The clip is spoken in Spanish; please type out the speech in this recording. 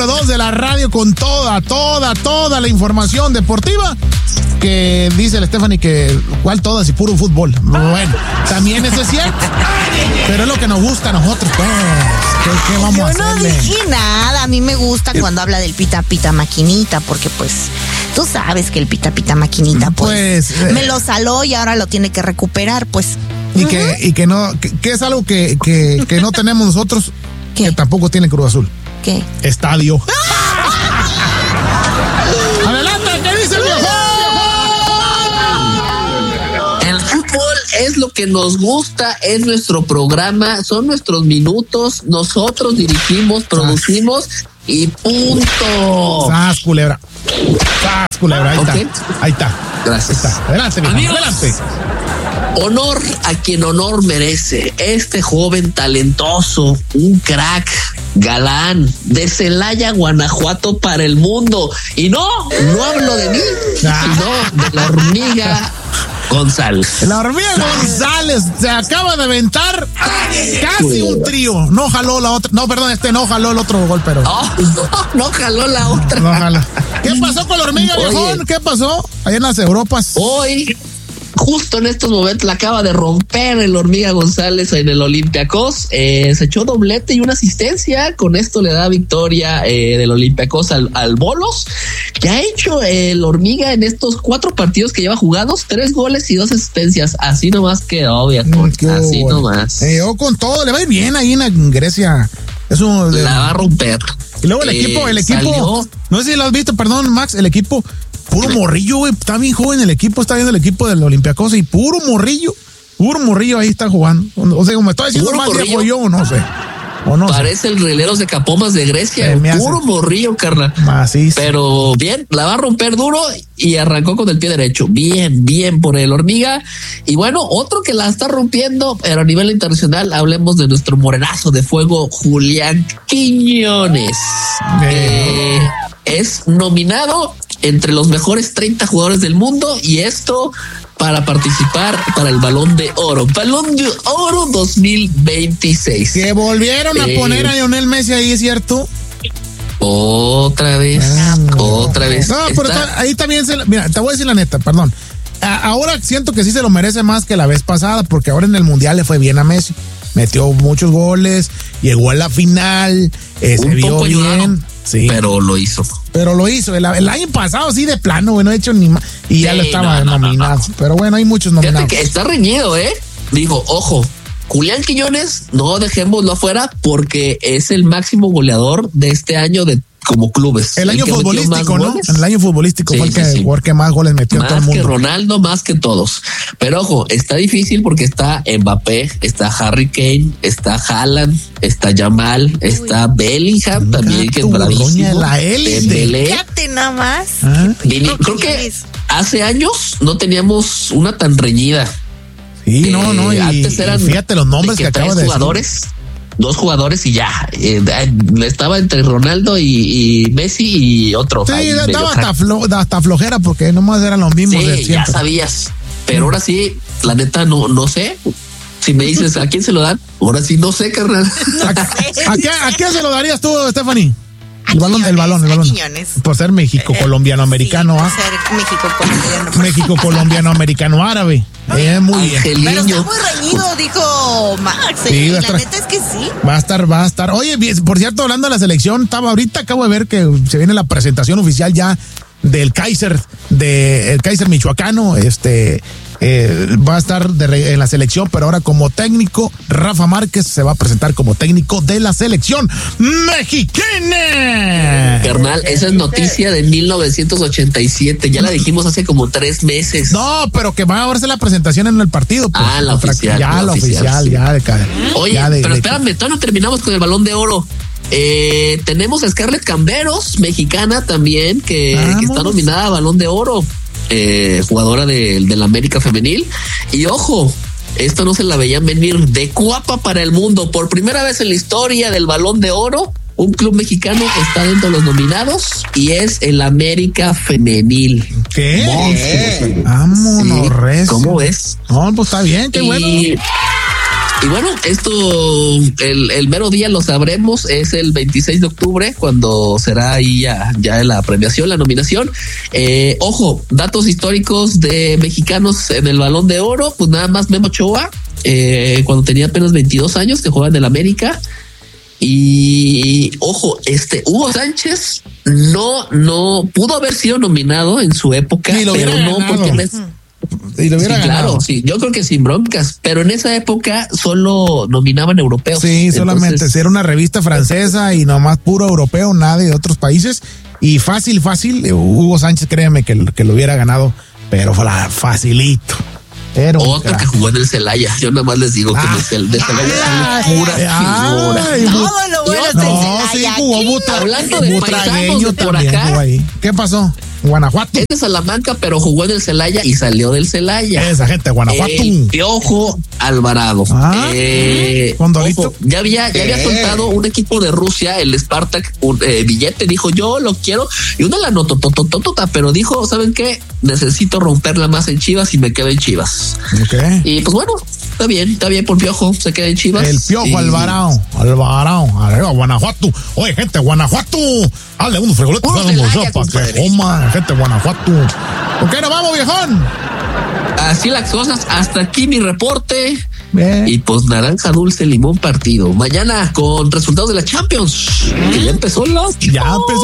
número 2 de la radio con toda la información deportiva. Que dice el Stephanie que ¿cuál todas y puro fútbol? Bueno, también eso es cierto. Pero es lo que nos gusta a nosotros, pues. ¿Qué vamos a hacerle? Yo no dije nada. A mí me gusta cuando habla del pita pita maquinita, porque pues tú sabes que el pita pita maquinita pues me lo saló y ahora lo tiene que recuperar, pues. Y que no, que es algo que no tenemos nosotros. ¿Qué? Que tampoco tiene Cruz Azul. ¿Qué? Estadio. Adelante, ¿qué dice el viejo? El fútbol es lo que nos gusta, es nuestro programa, son nuestros minutos, nosotros dirigimos, producimos y punto. ¡Sas, culebra! ¡Sas, culebra! Ahí Okay. está. Ahí está. Gracias. Ahí está. Adelante, viejo. Amigos, Adelante. honor a quien honor merece. Este joven talentoso, un crack, galán, de Celaya, Guanajuato para el mundo. Y no hablo de mí, sino de la hormiga González. La hormiga González se acaba de aventar casi un trío. No jaló la otra. No, perdón, no jaló el otro gol, pero. No jaló la otra. No jaló. ¿Qué pasó con la hormiga, viejón? ¿Qué pasó? Allá en las Europas. Hoy, justo en estos momentos, la acaba de romper el hormiga González en el Olympiacos. Se echó doblete y una asistencia. Con esto le da victoria del Olympiacos al Bolos, que ha hecho el hormiga en estos 4 partidos que lleva jugados, 3 goles y 2 asistencias. Así nomás quedó, viejo. Así nomás. Yo con todo, le va a ir bien ahí en Grecia. Eso la va a romper. Y luego el equipo, salió. No sé si lo has visto, perdón, Max, el equipo, puro morrillo, güey, está bien joven el equipo, está viendo el equipo del Olympiacos y puro morrillo ahí está jugando. O sea, como estoy diciendo más viejo yo, no sé. O no Parece sé. el Rieleros de Capomas de Grecia, puro morrillo, carnal. Macizo. Pero bien, la va a romper duro y arrancó con el pie derecho. Bien por el hormiga. Y bueno, otro que la está rompiendo, pero a nivel internacional, hablemos de nuestro morenazo de fuego, Julián Quiñones. Es nominado entre los mejores 30 jugadores del mundo, y esto para participar para el Balón de Oro. Balón de Oro 2026. Que volvieron a poner a Lionel Messi ahí, ¿es cierto? Otra vez. No, pero ahí también mira, te voy a decir la neta, perdón. Ahora siento que sí se lo merece más que la vez pasada, porque ahora en el Mundial le fue bien a Messi. Metió muchos goles, llegó a la final, se vio bien. Ayudado, sí. Pero lo hizo. El año pasado sí de plano, güey, no he hecho ni más. Y ya lo estaba nominado. Pero bueno, hay muchos nominados. Fíjate que está reñido, Digo, ojo, Julián Quiñones, no dejémoslo afuera porque es el máximo goleador de este año como clubes. El año futbolístico, ¿no? En el año futbolístico fue el que más goles metió en todo el mundo. Más que Ronaldo, más que todos. Pero ojo, está difícil porque está Mbappé, está Harry Kane, está Haaland, está Yamal, está Bellingham también, que es bravísimo. La élite. Fíjate nada más. Creo que hace años no teníamos una tan reñida. Sí, no. Antes eran, fíjate los nombres que acabo de decir. 2 jugadores y ya. Estaba entre Ronaldo y Messi y otro. Sí, estaba hasta flojera porque nomás eran los mismos. Sí, ya sabías. Pero ahora sí, la neta, no sé. Si me dices a quién se lo dan, ahora sí no sé, carnal. ¿A quién se lo darías tú, Stephanie? El balón. Quiñones. Por ser México, colombiano, americano. Por ser México, colombiano. México, colombiano, americano, árabe. Muy bien. Pero está muy reñido, dijo Max. Sí, la neta es que sí. Va a estar. Oye, por cierto, hablando de la selección, acabo de ver que se viene la presentación oficial ya del Kaiser, el Kaiser michoacano, va a estar en la selección, pero ahora como técnico. Rafa Márquez se va a presentar como técnico de la selección mexicana. Carnal, esa es noticia de 1987. Ya la dijimos hace como 3 meses. No, pero que va a hacerse la presentación en el partido. Pues, la oficial. La oficial. Oye, pero espérame, todavía no terminamos con el Balón de Oro. Tenemos a Scarlett Camberos, mexicana también, que está nominada a Balón de Oro. Jugadora del América Femenil. Y ojo, esto no se la veían venir, de Cuapa para el mundo. Por primera vez en la historia del Balón de Oro, un club mexicano está dentro de los nominados y es el América Femenil. ¿Qué? Vámonos, ¿Cómo ves? No, pues está bien, qué bueno. Y bueno, esto, el mero día lo sabremos, es el 26 de octubre, cuando será ahí ya la premiación, la nominación. Ojo, datos históricos de mexicanos en el Balón de Oro, pues nada más Memo Ochoa, cuando tenía apenas 22 años, que juega en el América. Y ojo, Hugo Sánchez no pudo haber sido nominado en su época, pero no porque y lo hubiera ganado. Claro, sí, yo creo que sin broncas, pero en esa época solo nominaban europeos. Sí, solamente era una revista francesa y nomás puro europeo, nada de otros países. Y fácil, Hugo Sánchez, créeme que lo hubiera ganado, pero facilito. Otro que jugó en el Celaya. Yo nada más les digo que de Celaya es pura figura. Todo lo bueno está en Celaya. Sí, jugó hablando de paisanos de por acá. ¿Qué pasó? Guanajuato. Es de Salamanca, pero jugó en el Celaya y salió del Celaya. Esa gente de Guanajuato. Piojo Alvarado. Condorito. Ya había soltado un equipo de Rusia, el Spartak, un billete. Dijo, yo lo quiero. Y uno la notó, pero dijo, ¿saben qué? Necesito romperla más en Chivas y me quedo en Chivas. Okay. Y pues bueno, está bien por Piojo, se queda en Chivas. El Piojo Alvarado, arriba Guanajuato. Oye, gente, Guanajuato, hazle unos frijolitos para que coma, gente, Guanajuato. ¿Por qué no vamos, viejón? Así las cosas, hasta aquí mi reporte. Bien. Y pues naranja dulce limón partido. Mañana con resultados de la Champions. Que ya empezó. Ya empezó.